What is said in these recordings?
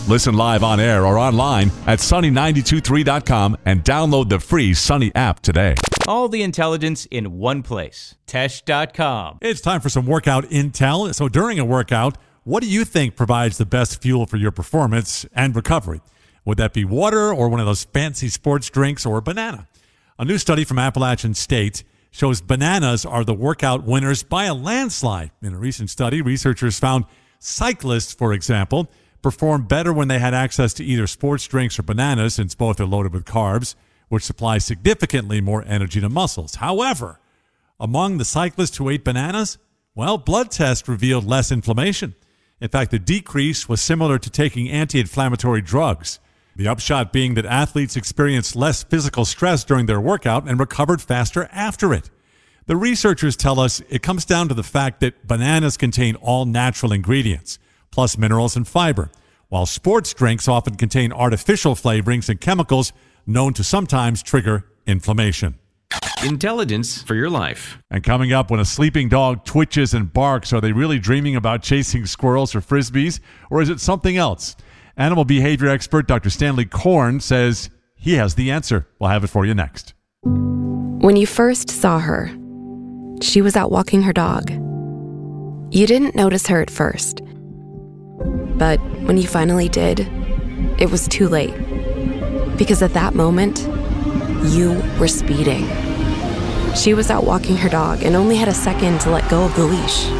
Listen live on air or online at sunny923.com and download the free Sunny app today. All the intelligence in one place. Tesh.com. It's time for some workout intel. So during a workout, what do you think provides the best fuel for your performance and recovery? Would that be water or one of those fancy sports drinks or a banana? A new study from Appalachian State shows bananas are the workout winners by a landslide. In a recent study, researchers found cyclists, for example, perform better when they had access to either sports drinks or bananas, since both are loaded with carbs, which supply significantly more energy to muscles. However, among the cyclists who ate bananas, blood tests revealed less inflammation. In fact, the decrease was similar to taking anti-inflammatory drugs. The upshot being that athletes experienced less physical stress during their workout and recovered faster after it. The researchers tell us it comes down to the fact that bananas contain all natural ingredients, plus minerals and fiber, while sports drinks often contain artificial flavorings and chemicals known to sometimes trigger inflammation. Intelligence for your life. And coming up, when a sleeping dog twitches and barks, are they really dreaming about chasing squirrels or frisbees, or is it something else? Animal behavior expert Dr. Stanley Korn says he has the answer. We'll have it for you next. When you first saw her, she was out walking her dog. You didn't notice her at first. But when you finally did, it was too late. Because at that moment, you were speeding. She was out walking her dog and only had a second to let go of the leash.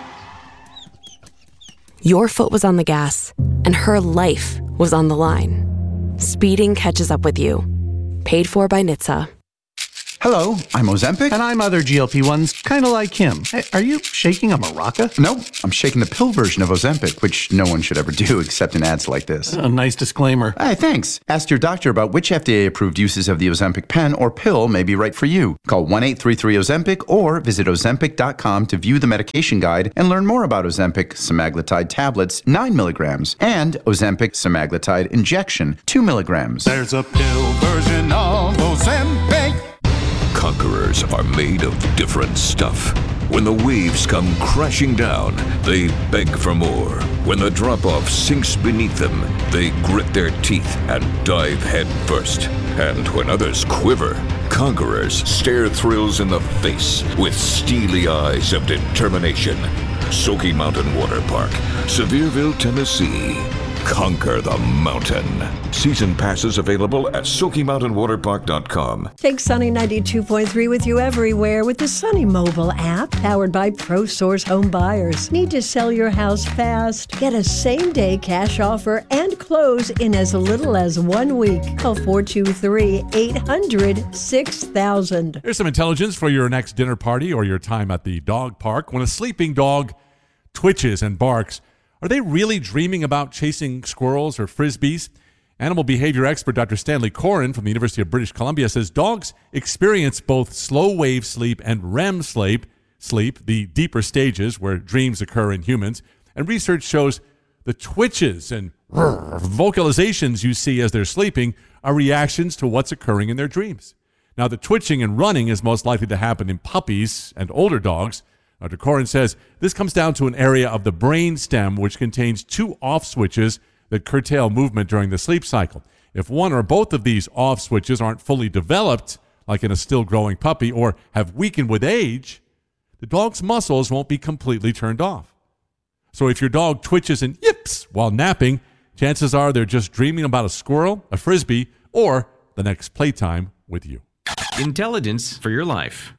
Your foot was on the gas, and her life was on the line. Speeding catches up with you. Paid for by NHTSA. Hello, I'm Ozempic. And I'm other GLP-1s, kind of like him. Hey, are you shaking a maraca? No, I'm shaking the pill version of Ozempic, which no one should ever do except in ads like this. A nice disclaimer. Hey, thanks. Ask your doctor about which FDA-approved uses of the Ozempic pen or pill may be right for you. Call 1-833-OZEMPIC or visit Ozempic.com to view the medication guide and learn more about Ozempic semaglutide tablets, 9 milligrams, and Ozempic semaglutide injection, 2 milligrams. There's a pill version of Ozempic. Conquerors are made of different stuff. When the waves come crashing down, they beg for more. When the drop-off sinks beneath them, they grit their teeth and dive head first. And when others quiver, conquerors stare thrills in the face with steely eyes of determination. Smoky Mountain Water Park, Sevierville, Tennessee. Conquer the mountain. Season passes available at SmokyMountainWaterPark.com. Take Sunny 92.3 with you everywhere with the Sunny mobile app powered by ProSource Home Buyers. Need to sell your house fast? Get a same-day cash offer and close in as little as 1 week. Call 423-800-6000. Here's some intelligence for your next dinner party or your time at the dog park. When a sleeping dog twitches and barks, are they really dreaming about chasing squirrels or frisbees? Animal behavior expert Dr. Stanley Korn from the University of British Columbia says dogs experience both slow wave sleep and REM sleep, the deeper stages where dreams occur in humans. And research shows the twitches and vocalizations you see as they're sleeping are reactions to what's occurring in their dreams. Now, the twitching and running is most likely to happen in puppies and older dogs. Dr. Korn says this comes down to an area of the brain stem which contains two off switches that curtail movement during the sleep cycle. If one or both of these off switches aren't fully developed, like in a still growing puppy, or have weakened with age, the dog's muscles won't be completely turned off. So if your dog twitches and yips while napping, chances are they're just dreaming about a squirrel, a frisbee, or the next playtime with you. Intelligence for your life.